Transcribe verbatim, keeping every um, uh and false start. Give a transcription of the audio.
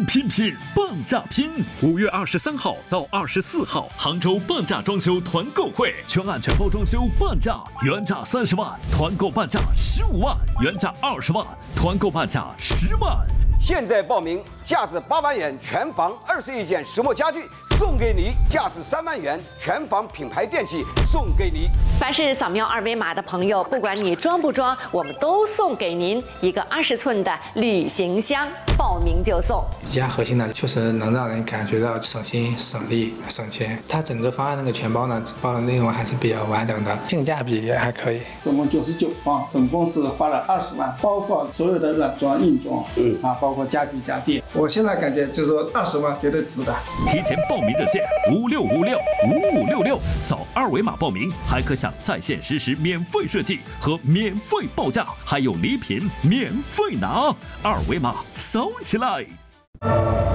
拼拼半价拼！五月二十三号到二十四号，杭州半价装修团购会，全案全包装修半价，原价三十万，团购半价十五万，原价二十万，团购半价十万。 现在报名，价值八万元全房二十一件石墨家具送给你，价值三万元全房品牌电器送给你。 凡是扫描二维码的朋友，不管你装不装，我们都送给您一个二十寸的旅行箱，报名就送。 宜家核心呢，确实能让人感觉到省心、省力、省钱。它整个方案那个全包呢，包的内容还是比较完整的，性价比也还可以。 总共九十九方，总共是花了二十万，包括所有的软装、硬装，嗯啊，包括家具家电。我现在感觉就是说二十万绝对值的。 提前报名热线五六五六五五六六，扫二维码报名，还可享在线实时免费设计和免费报价，还有礼品免费拿。二维码扫起来！